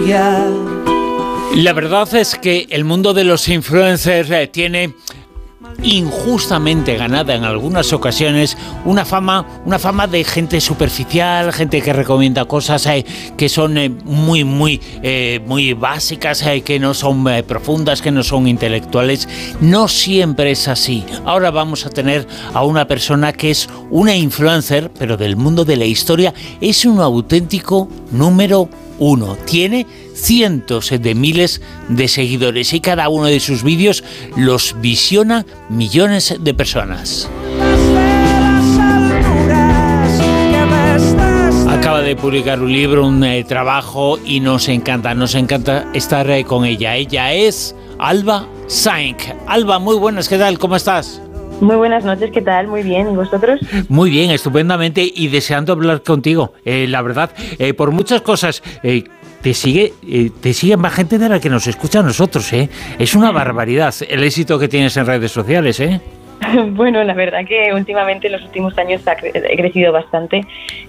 La verdad es que el mundo de los influencers tiene injustamente ganada en algunas ocasiones una fama de gente superficial, gente que recomienda cosas que son muy básicas, que no son profundas, que no son intelectuales. No siempre es así. Ahora vamos a tener a una persona que es una influencer, pero del mundo de la historia es un auténtico número uno. Tiene cientos de miles de seguidores y cada uno de sus vídeos los visiona millones de personas. Acaba de publicar un libro, un trabajo, y nos encanta estar con ella. Ella es Alba Sainz. Alba, muy buenas, ¿qué tal? ¿Cómo estás? Muy buenas noches, ¿qué tal? Muy bien, ¿y vosotros? Muy bien, estupendamente, y deseando hablar contigo. La verdad, por muchas cosas, te sigue más gente de la que nos escucha a nosotros, ¿eh? Es una barbaridad el éxito que tienes en redes sociales, ¿eh? Bueno, la verdad que últimamente en los últimos años he crecido bastante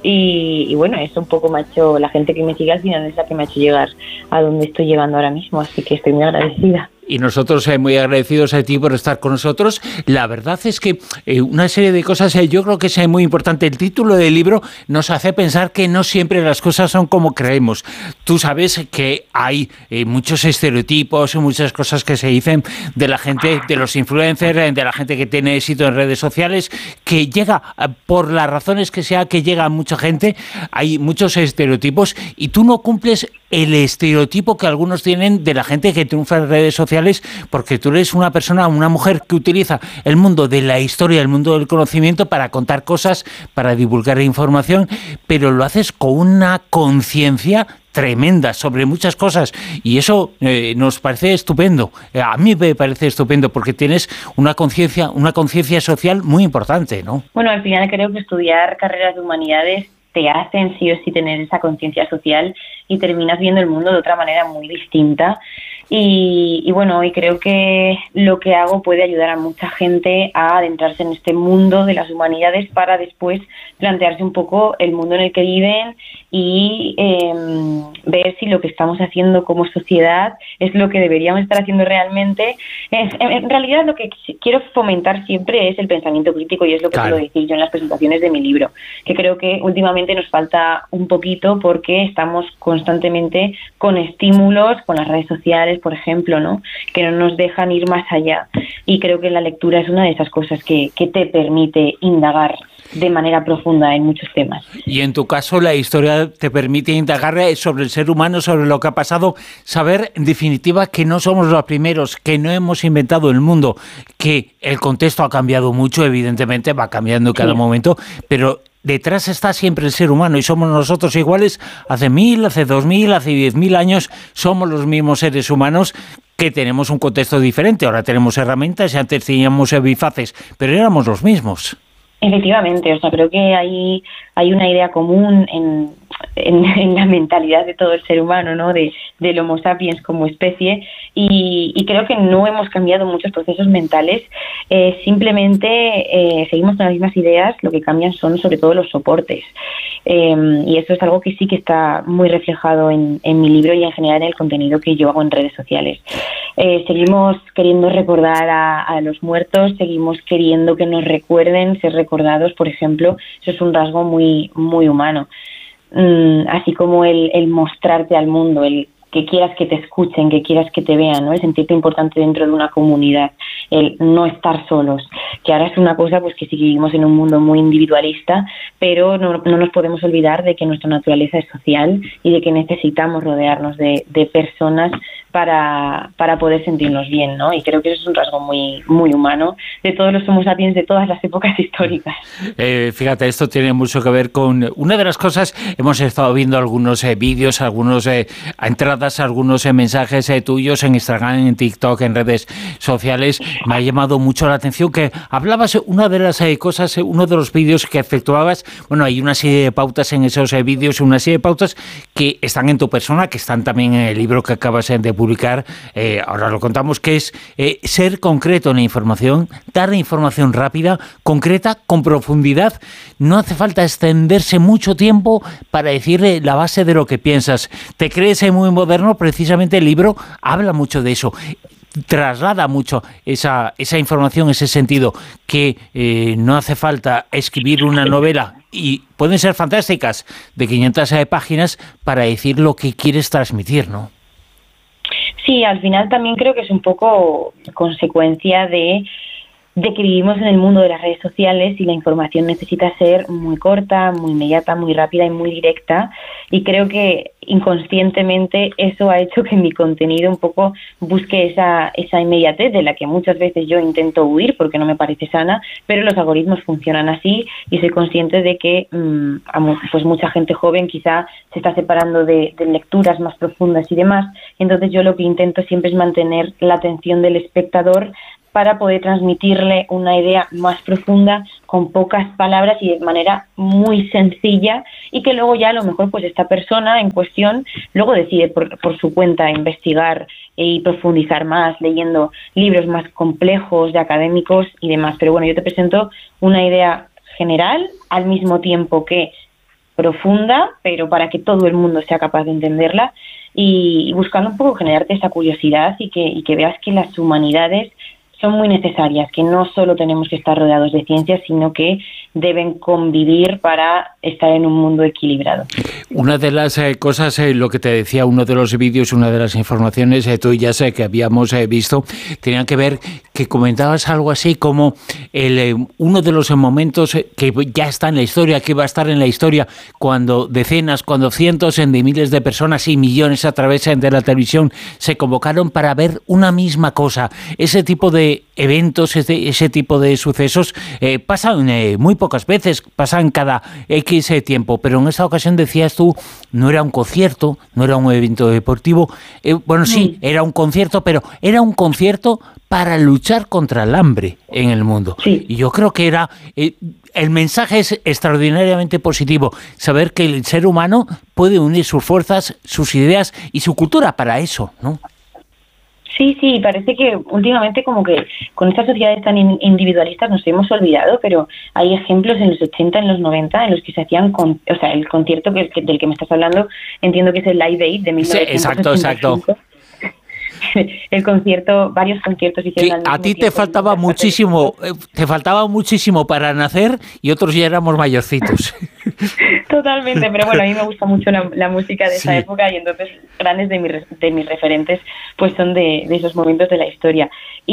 y bueno, eso un poco me ha hecho, la gente que me sigue al final es la que me ha hecho llegar a donde estoy llegando ahora mismo, así que estoy muy agradecida. Y nosotros muy agradecidos a ti por estar con nosotros. La verdad es que una serie de cosas yo creo que es muy importante. El título del libro nos hace pensar que no siempre las cosas son como creemos. Tú sabes que hay muchos estereotipos, muchas cosas que se dicen de la gente, de los influencers, de la gente que tiene éxito en redes sociales, que llega, por las razones que sea, que llega a mucha gente. Hay muchos estereotipos y tú no cumples el estereotipo que algunos tienen de la gente que triunfa en redes sociales, porque tú eres una persona, una mujer que utiliza el mundo de la historia, el mundo del conocimiento para contar cosas, para divulgar información, pero lo haces con una conciencia tremenda sobre muchas cosas y eso nos parece estupendo. A mí me parece estupendo porque tienes una conciencia social muy importante, ¿no? Bueno, al final creo que estudiar carreras de humanidades te hacen sí o sí tener esa conciencia social y terminas viendo el mundo de otra manera muy distinta. Y bueno, y creo que lo que hago puede ayudar a mucha gente a adentrarse en este mundo de las humanidades para después plantearse un poco el mundo en el que viven y ver si lo que estamos haciendo como sociedad es lo que deberíamos estar haciendo realmente. En realidad lo que quiero fomentar siempre es el pensamiento crítico y es lo que quiero decir yo en las presentaciones de mi libro, que creo que últimamente nos falta un poquito porque estamos constantemente con estímulos, con las redes sociales, por ejemplo, ¿no? Que no nos dejan ir más allá. Y creo que la lectura es una de esas cosas que te permite indagar de manera profunda en muchos temas. Y en tu caso la historia te permite indagar sobre el ser humano, sobre lo que ha pasado, saber en definitiva que no somos los primeros, que no hemos inventado el mundo, que el contexto ha cambiado mucho, evidentemente va cambiando en cada momento, pero detrás está siempre el ser humano y somos nosotros iguales hace 1000, hace 2000, hace 10.000 años, somos los mismos seres humanos que tenemos un contexto diferente. Ahora tenemos herramientas y antes teníamos bifaces, pero éramos los mismos. Efectivamente, o sea, creo que hay una idea común en la mentalidad de todo el ser humano, ¿no? Del Homo sapiens como especie y creo que no hemos cambiado muchos procesos mentales, simplemente seguimos con las mismas ideas, lo que cambian son sobre todo los soportes y eso es algo que sí que está muy reflejado en mi libro y en general en el contenido que yo hago en redes sociales. Seguimos queriendo recordar a los muertos, seguimos queriendo que nos recuerden, ser recordados, por ejemplo, eso es un rasgo muy, muy humano. Así como el mostrarte al mundo, el que quieras que te escuchen, que quieras que te vean, ¿no? El sentirte importante dentro de una comunidad, el no estar solos, que ahora es una cosa pues que sí que vivimos en un mundo muy individualista, pero no nos podemos olvidar de que nuestra naturaleza es social y de que necesitamos rodearnos de personas para poder sentirnos bien, ¿no? Y creo que eso es un rasgo muy, muy humano de todos los Homo sapiens de todas las épocas históricas. Fíjate, esto tiene mucho que ver con una de las cosas, hemos estado viendo algunos vídeos, algunos entradas, algunos mensajes tuyos en Instagram, en TikTok, en redes sociales. Me ha llamado mucho la atención que hablabas, una de las cosas, uno de los vídeos que efectuabas, bueno, hay una serie de pautas en esos vídeos, una serie de pautas que están en tu persona, que están también en el libro que acabas de publicar, publicar, ahora lo contamos, que es ser concreto en la información, dar la información rápida, concreta, con profundidad. No hace falta extenderse mucho tiempo para decirle la base de lo que piensas. Te crees muy moderno, precisamente el libro habla mucho de eso. Traslada mucho esa información, ese sentido, que no hace falta escribir una novela, y pueden ser fantásticas, de 500 páginas para decir lo que quieres transmitir, ¿no? Sí, al final también creo que es un poco consecuencia de que vivimos en el mundo de las redes sociales y la información necesita ser muy corta, muy inmediata, muy rápida y muy directa, y creo que inconscientemente eso ha hecho que mi contenido un poco busque esa inmediatez de la que muchas veces yo intento huir porque no me parece sana, pero los algoritmos funcionan así y soy consciente de que pues mucha gente joven quizá se está separando de lecturas más profundas y demás. Entonces yo lo que intento siempre es mantener la atención del espectador para poder transmitirle una idea más profunda con pocas palabras y de manera muy sencilla, y que luego ya a lo mejor pues esta persona en cuestión luego decide por su cuenta investigar y profundizar más leyendo libros más complejos de académicos y demás. Pero bueno, yo te presento una idea general al mismo tiempo que profunda, pero para que todo el mundo sea capaz de entenderla, y buscando un poco generarte esa curiosidad y que veas que las humanidades son muy necesarias, que no solo tenemos que estar rodeados de ciencias, sino que deben convivir para estar en un mundo equilibrado. Una de las cosas, lo que te decía, uno de los vídeos, una de las informaciones tuyas que habíamos visto, tenían que ver que comentabas algo así como uno de los momentos que ya está en la historia, que va a estar en la historia, cuando decenas, cuando cientos de miles de personas y millones a través de la televisión se convocaron para ver una misma cosa. Ese tipo de eventos, ese tipo de sucesos pasan muy pocas veces, pasan cada X tiempo, pero en esta ocasión decías tú, no era un concierto, no era un evento deportivo, bueno sí, era un concierto, pero era un concierto para luchar contra el hambre en el mundo. Sí. Y yo creo que era el mensaje es extraordinariamente positivo, saber que el ser humano puede unir sus fuerzas, sus ideas y su cultura para eso, ¿no? Sí, parece que últimamente como que con estas sociedades tan individualistas nos hemos olvidado, pero hay ejemplos en los 80, en los 90, en los que se hacían, el concierto del que me estás hablando, entiendo que es el Live Aid de 1985. Sí, exacto. El concierto, varios conciertos hicieron al mismo a ti tiempo. te faltaba muchísimo para nacer y otros ya éramos mayorcitos. Totalmente, pero bueno, a mí me gusta mucho la música de esa época, y entonces grandes de mis referentes pues son de esos momentos de la historia.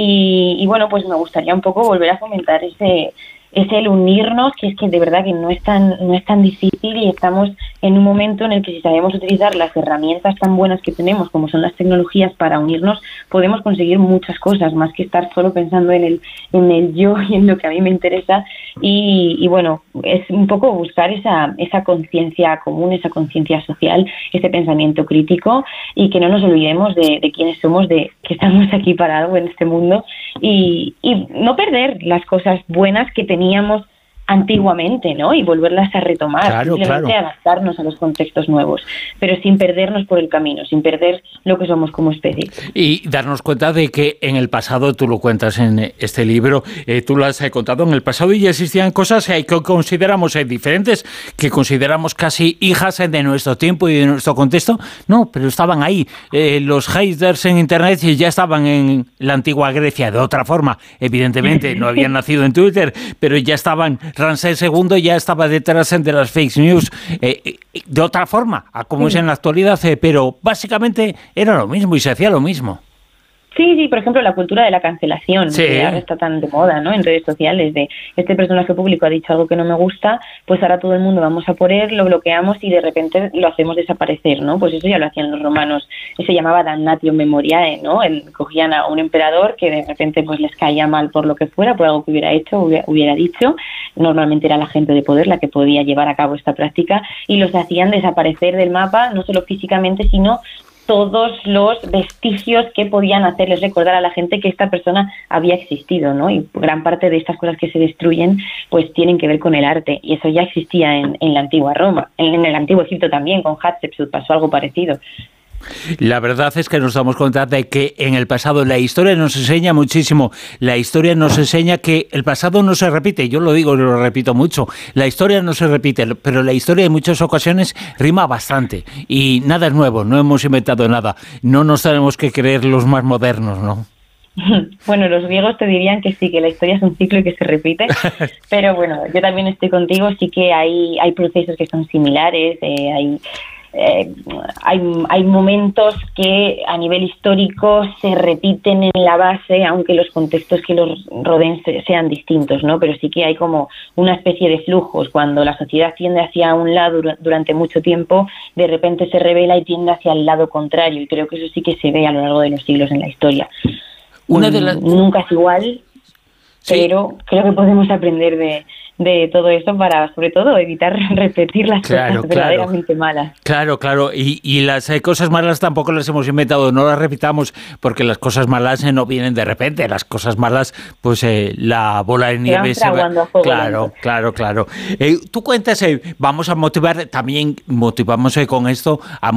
Y bueno, pues me gustaría un poco volver a fomentar ese el unirnos, que es que de verdad que no es tan difícil, y estamos en un momento en el que si sabemos utilizar las herramientas tan buenas que tenemos como son las tecnologías para unirnos, podemos conseguir muchas cosas, más que estar solo pensando en el yo y en lo que a mí me interesa, y bueno, es un poco buscar esa conciencia común, esa conciencia social, ese pensamiento crítico, y que no nos olvidemos de quiénes somos, de que estamos aquí para algo en este mundo, y no perder las cosas buenas que teníamos antiguamente, ¿no? Y volverlas a retomar, simplemente adaptarnos a los contextos nuevos, pero sin perdernos por el camino, sin perder lo que somos como especie. Y darnos cuenta de que en el pasado, tú lo cuentas en este libro, tú lo has contado, en el pasado ya existían cosas que consideramos diferentes, que consideramos casi hijas de nuestro tiempo y de nuestro contexto, no, pero estaban ahí. Los haters en Internet ya estaban en la antigua Grecia, de otra forma, evidentemente, no habían nacido en Twitter, pero ya estaban. Ramsés II ya estaba detrás de las fake news de otra forma, a como es en la actualidad, pero básicamente era lo mismo y se hacía lo mismo. Sí, por ejemplo, la cultura de la cancelación, que ahora está tan de moda, ¿no? En redes sociales, de este personaje público ha dicho algo que no me gusta, pues ahora todo el mundo vamos a por él, lo bloqueamos y de repente lo hacemos desaparecer, ¿no? Pues eso ya lo hacían los romanos, se llamaba damnatio memoriae, ¿no? Cogían a un emperador que de repente pues les caía mal por lo que fuera, por algo que hubiera hecho, hubiera dicho, normalmente era la gente de poder la que podía llevar a cabo esta práctica, y los hacían desaparecer del mapa, no solo físicamente, sino todos los vestigios que podían hacerles recordar a la gente que esta persona había existido, ¿no? Y gran parte de estas cosas que se destruyen pues tienen que ver con el arte, y eso ya existía en la antigua Roma, en el antiguo Egipto también, con Hatshepsut pasó algo parecido. La verdad es que nos damos cuenta de que en el pasado la historia nos enseña muchísimo. La historia nos enseña que el pasado no se repite. Yo lo digo y lo repito mucho. La historia no se repite, pero la historia en muchas ocasiones rima bastante. Y nada es nuevo, no hemos inventado nada. No nos tenemos que creer los más modernos, ¿no? Bueno, los griegos te dirían que sí, que la historia es un ciclo y que se repite, pero bueno, yo también estoy contigo, sí que hay procesos que son similares, hay momentos que a nivel histórico se repiten en la base, aunque los contextos que los rodeen sean distintos, ¿no? Pero sí que hay como una especie de flujos. Cuando la sociedad tiende hacia un lado durante mucho tiempo, de repente se revela y tiende hacia el lado contrario, y creo que eso sí que se ve a lo largo de los siglos en la historia. Nunca es igual, sí, pero creo que podemos aprender de todo esto para, sobre todo, evitar repetir las cosas verdaderamente malas. Claro. Y las cosas malas tampoco las hemos inventado, no las repitamos, porque las cosas malas no vienen de repente. Las cosas malas, pues la bola de nieve se va. Claro. Tú cuentas, vamos a motivar, también motivamos con esto a